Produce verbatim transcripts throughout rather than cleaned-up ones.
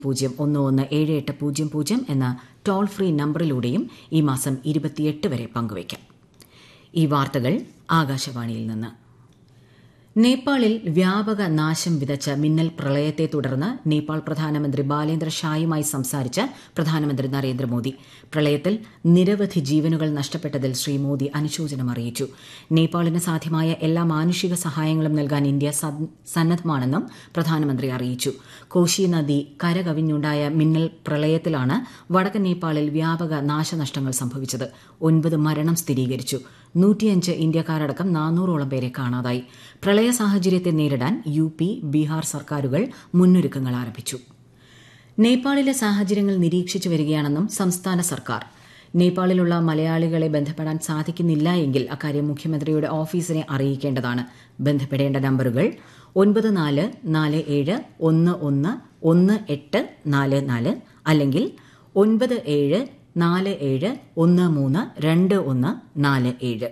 പൂജ്യം ഒന്ന് ഒന്ന് ഏഴ് എട്ട് പൂജ്യം പൂജ്യം എന്ന ടോൾ ഫ്രീ നമ്പറിലൂടെയും ഈ മാസം ഇരുപത്തിയെട്ട് വരെ പങ്കുവയ്ക്കാം. ഈ വാർത്തകൾ ആകാശവാണിയിൽ നിന്ന്. നേപ്പാളിൽ വ്യാപക നാശം വിതച്ച മിന്നൽ പ്രളയത്തെ തുടർന്ന് നേപ്പാൾ പ്രധാനമന്ത്രി ബാലേന്ദ്ര ഷായുമായി സംസാരിച്ച പ്രധാനമന്ത്രി നരേന്ദ്രമോദി പ്രളയത്തിൽ നിരവധി ജീവനുകൾ നഷ്ടപ്പെട്ടതിൽ ശ്രീ മോദി അനുശോചനം അറിയിച്ചു. നേപ്പാളിന് സാധ്യമായ എല്ലാ മാനുഷിക സഹായങ്ങളും നൽകാൻ ഇന്ത്യ സന്നദ്ധമാണെന്നും പ്രധാനമന്ത്രി അറിയിച്ചു. കോശി നദി കരകവിഞ്ഞുണ്ടായ മിന്നൽ പ്രളയത്തിലാണ് വടക്കൻ നേപ്പാളിൽ വ്യാപക നാശനഷ്ടങ്ങൾ സംഭവിച്ചത്. ഒൻപത് മരണം സ്ഥിരീകരിച്ചു. നൂറ്റിയഞ്ച് ഇന്ത്യക്കാരടക്കം നാനൂറോളം പേരെ കാണാതായി. പ്രളയ സാഹചര്യത്തെ നേരിടാൻ യു പി, ബീഹാർ സർക്കാരുകൾ മുന്നൊരുക്കങ്ങൾ ആരംഭിച്ചു. നേപ്പാളിലെ സാഹചര്യങ്ങൾ നിരീക്ഷിച്ചു വരികയാണെന്നും സംസ്ഥാന സർക്കാർ. നേപ്പാളിലുള്ള മലയാളികളെ ബന്ധപ്പെടാൻ സാധിക്കുന്നില്ല എങ്കിൽ അക്കാര്യം മുഖ്യമന്ത്രിയുടെ ഓഫീസിനെ അറിയിക്കേണ്ടതാണ്. ബന്ധപ്പെടേണ്ട നമ്പറുകൾ ഒൻപത് നാല് നാല് ഏഴ് ഒന്ന് ഒന്ന് ഒന്ന് എട്ട് നാല് നാല് അല്ലെങ്കിൽ ഒൻപത് ഏഴ് നാല് ഏഴ് ഒന്ന് മൂന്ന് രണ്ട് ഒന്ന് നാല് ഏഴ്.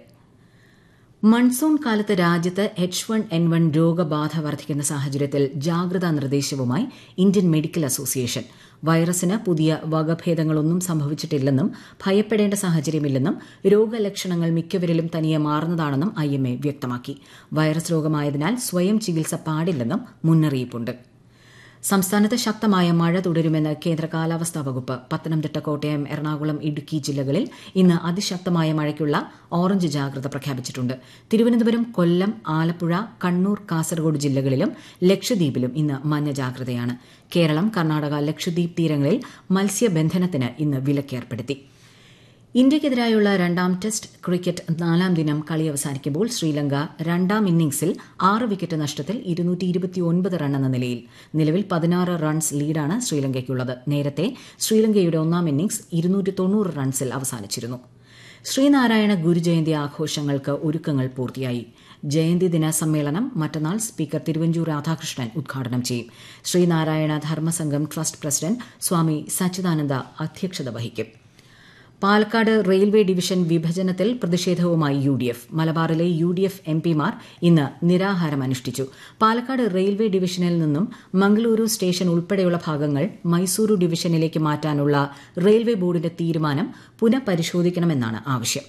മൺസൂൺ കാലത്ത് രാജ്യത്ത് എച്ച് വൺ എൻ വൺ രോഗബാധ വർദ്ധിക്കുന്ന സാഹചര്യത്തിൽ ജാഗ്രതാ നിർദ്ദേശവുമായി ഇന്ത്യൻ മെഡിക്കൽ അസോസിയേഷൻ. വൈറസിന് പുതിയ വകഭേദങ്ങളൊന്നും സംഭവിച്ചിട്ടില്ലെന്നും ഭയപ്പെടേണ്ട സാഹചര്യമില്ലെന്നും രോഗലക്ഷണങ്ങൾ മിക്കവരിലും തനിയെ മാറുന്നതാണെന്നും ഐ എം എ വ്യക്തമാക്കി. വൈറസ് രോഗമായതിനാൽ സ്വയം ചികിത്സ പാടില്ലെന്നും മുന്നറിയിപ്പുണ്ട്. സംസ്ഥാനത്ത് ശക്തമായ മഴ തുടരുമെന്ന് കേന്ദ്ര കാലാവസ്ഥാ വകുപ്പ്. പത്തനംതിട്ട, കോട്ടയം, എറണാകുളം, ഇടുക്കി ജില്ലകളിൽ ഇന്ന് അതിശക്തമായ മഴയ്ക്കുള്ള ഓറഞ്ച് ജാഗ്രത പ്രഖ്യാപിച്ചിട്ടുണ്ട്. തിരുവനന്തപുരം, കൊല്ലം, ആലപ്പുഴ, കണ്ണൂർ, കാസർഗോഡ് ജില്ലകളിലും ലക്ഷദ്വീപിലും ഇന്ന് മഞ്ഞ ജാഗ്രതയാണ്. കേരളം, കർണാടക, ലക്ഷദ്വീപ് തീരങ്ങളിൽ മത്സ്യബന്ധനത്തിന് ഇന്ന് വിലക്കേർപ്പെടുത്തി. ഇന്ത്യയ്ക്കെതിരായുള്ള രണ്ടാം ടെസ്റ്റ് ക്രിക്കറ്റ് നാലാം ദിനം കളി അവസാനിക്കുമ്പോൾ ശ്രീലങ്ക രണ്ടാം ഇന്നിംഗ്സിൽ ആറ് വിക്കറ്റ് നഷ്ടത്തിൽ ഇരുന്നൂറ്റി ഇരുപത്തിയൊൻപത് റൺ എന്ന നിലയിൽ. നിലവിൽ പതിനാറ് റൺസ് ലീഡാണ് ശ്രീലങ്കയ്ക്കുള്ളത്. നേരത്തെ ശ്രീലങ്കയുടെ ഒന്നാം ഇന്നിംഗ്സ് ഇരുന്നൂറ്റി തൊണ്ണൂറ് റൺസിൽ അവസാനിച്ചിരുന്നു. ശ്രീനാരായണ ഗുരുജയന്തി ആഘോഷങ്ങൾക്ക് ഒരുക്കങ്ങൾ പൂർത്തിയായി. ജയന്തി ദിന സമ്മേളനം മറ്റന്നാൾ സ്പീക്കർ തിരുവഞ്ചൂർ രാധാകൃഷ്ണൻ ഉദ്ഘാടനം ചെയ്യും. ശ്രീനാരായണ ധർമ്മസംഘം ട്രസ്റ്റ് പ്രസിഡന്റ് സ്വാമി സച്ചിദാനന്ദ അധ്യക്ഷത വഹിക്കും. പാലക്കാട് റെയിൽവേ ഡിവിഷൻ വിഭജനത്തിൽ പ്രതിഷേധവുമായി യു ഡി എഫ്. മലബാറിലെ യു ഡി എഫ് എം പിമാർ ഇന്ന് നിരാഹാരം അനുഷ്ഠിച്ചു. പാലക്കാട് റെയിൽവേ ഡിവിഷനിൽ നിന്നും മംഗളൂരു സ്റ്റേഷൻ ഉൾപ്പെടെയുള്ള ഭാഗങ്ങൾ മൈസൂരു ഡിവിഷനിലേക്ക് മാറ്റാനുള്ള റെയിൽവേ ബോർഡിന്റെ തീരുമാനം പുനഃപരിശോധിക്കണമെന്നാണ് ആവശ്യം.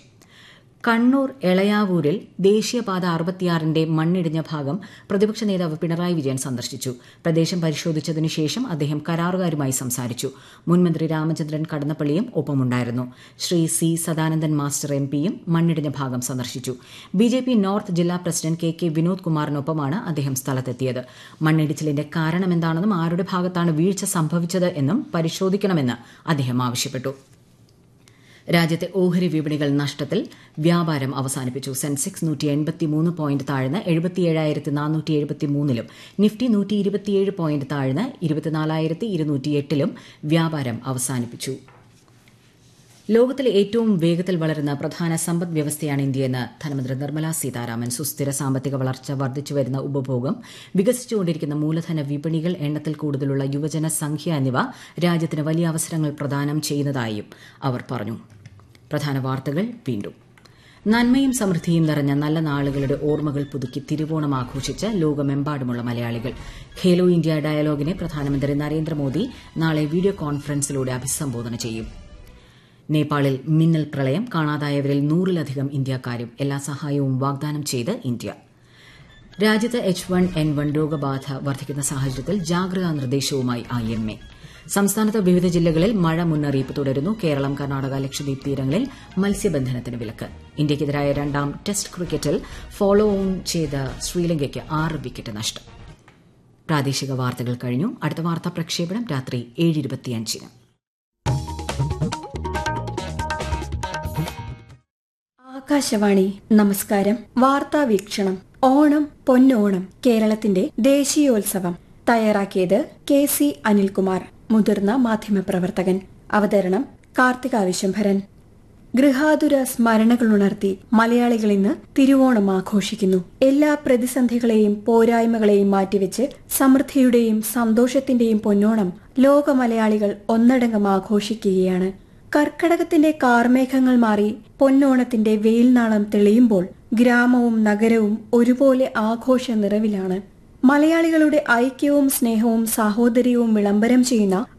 കണ്ണൂർ എളയാവൂരിൽ ദേശീയപാത അറുപത്തിയാറിന്റെ മണ്ണിടിഞ്ഞ ഭാഗം പ്രതിപക്ഷ നേതാവ് പിണറായി വിജയൻ സന്ദർശിച്ചു. പ്രദേശം പരിശോധിച്ചതിനു ശേഷം അദ്ദേഹം കരാറുകാരുമായി സംസാരിച്ചു. മുൻമന്ത്രി Ramachandran കടന്നപ്പള്ളിയും ഒപ്പമുണ്ടായിരുന്നു. Shri C Sadanandan master M പിയും മണ്ണിടിഞ്ഞ ഭാഗം സന്ദർശിച്ചു. ബി ജെ പി നോർത്ത് ജില്ലാ പ്രസിഡന്റ് കെ കെ വിനോദ് കുമാറിനൊപ്പമാണ് അദ്ദേഹം സ്ഥലത്തെത്തിയത്. മണ്ണിടിച്ചിലിന്റെ കാരണമെന്താണെന്നും ആരുടെ ഭാഗത്താണ് വീഴ്ച സംഭവിച്ചത് എന്നും പരിശോധിക്കണമെന്ന് അദ്ദേഹം ആവശ്യപ്പെട്ടു. രാജ്യത്തെ ഓഹരി വിപണികൾ നഷ്ടത്തിൽ. വ്യാപാരം അവസാനിപ്പിച്ചു. സെൻസെക്സ് നൂറ്റി എൺപത്തിമൂന്ന് പോയിന്റ് താഴ്ന്ന് എഴുപത്തിയേഴായിരത്തി നാനൂറ്റി എഴുപത്തിമൂന്നിലും നിഫ്റ്റി നൂറ്റി ഇരുപത്തിയേഴ് പോയിന്റ് താഴ്ന്ന് ഇരുപത്തിനാലായിരത്തി ഇരുന്നൂറ്റിയെട്ടിലും വ്യാപാരം അവസാനിപ്പിച്ചു. ലോകത്തിലെ ഏറ്റവും വേഗത്തിൽ വളരുന്ന പ്രധാന സമ്പദ് വ്യവസ്ഥയാണ് ഇന്ത്യയെന്ന് ധനമന്ത്രി നിർമ്മല സീതാരാമൻ. സുസ്ഥിര സാമ്പത്തിക വളർച്ച, വർദ്ധിച്ചുവരുന്ന ഉപഭോഗം, വികസിച്ചുകൊണ്ടിരിക്കുന്ന മൂലധന വിപണികൾ, എണ്ണത്തിൽ കൂടുതലുള്ള യുവജന സംഖ്യ എന്നിവ രാജ്യത്തിന് വലിയ അവസരങ്ങൾ പ്രദാനം ചെയ്യുന്നതായും അവർ പറഞ്ഞു. പ്രധാന വാർത്തകൾ വീണ്ടും. നന്മയും സമൃദ്ധിയും നിറഞ്ഞ നല്ല നാളുകളുടെ ഓർമ്മകൾ പുതുക്കി തിരുവോണം ആഘോഷിച്ച് ലോകമെമ്പാടുമുള്ള മലയാളികൾ. ഖേലോ ഇന്ത്യ ഡയലോഗിനെ പ്രധാനമന്ത്രി നരേന്ദ്രമോദി നാളെ വീഡിയോ കോൺഫറൻസിലൂടെ അഭിസംബോധന ചെയ്യും. നേപ്പാളിൽ മിന്നൽ പ്രളയം, കാണാതായവരിൽ നൂറിലധികം ഇന്ത്യക്കാരും. എല്ലാ സഹായവും വാഗ്ദാനം ചെയ്ത് ഇന്ത്യ. രാജ്യത്ത് എച്ച് വൺ എൻ വൺ രോഗബാധ വർദ്ധിക്കുന്ന സാഹചര്യത്തിൽ ജാഗ്രതാ നിർദ്ദേശവുമായി ഐ എം എ. സംസ്ഥാനത്ത് വിവിധ ജില്ലകളിൽ മഴ മുന്നറിയിപ്പ് തുടരുന്നു. കേരളം, കർണാടക, ലക്ഷദ്വീപ് തീരങ്ങളിൽ മത്സ്യബന്ധനത്തിന് വിലക്ക്. ഇന്ത്യയ്ക്കെതിരായ രണ്ടാം ടെസ്റ്റ് ക്രിക്കറ്റിൽ ഫോളോ ഓൺ ചെയ്ത ശ്രീലങ്കയ്ക്ക് ആറ് വിക്കറ്റ് നഷ്ടം. പ്രാദേശിക വാർത്തകൾ കഴിഞ്ഞു. അടുത്ത വാർത്താ പ്രക്ഷേപണം രാത്രി ഏഴ് ഇരുപത്തിയഞ്ചിന്. ആകാശവാണി നമസ്കാരം. വാർത്താ വീക്ഷണം. ഓണം പൊന്നോണം, കേരളത്തിന്റെ ദേശീയോത്സവം. തയ്യാറാക്കിയത് കെ സി അനിൽകുമാർ, മുതിർന്ന മാധ്യമപ്രവർത്തകൻ. അവതരണം കാർത്തിക വിശംഭരൻ. ഗൃഹാതുര സ്മരണകളുണർത്തി മലയാളികൾ ഇന്ന് തിരുവോണം ആഘോഷിക്കുന്നു. എല്ലാ പ്രതിസന്ധികളെയും പോരായ്മകളെയും മാറ്റിവെച്ച് സമൃദ്ധിയുടെയും സന്തോഷത്തിന്റെയും പൊന്നോണം ലോക മലയാളികൾ ഒന്നടങ്കം ആഘോഷിക്കുകയാണ്. കർക്കടകത്തിന്റെ കാർമേഘങ്ങൾ മാറി പൊന്നോണത്തിന്റെ വെയിൽനാളം തെളിയുമ്പോൾ ഗ്രാമവും നഗരവും ഒരുപോലെ ആഘോഷ നിറവിലാണ്. മലയാളികളുടെ ഐക്യവും സ്നേഹവും സാഹോദര്യവും വിളംബരം ചെയ്യുന്ന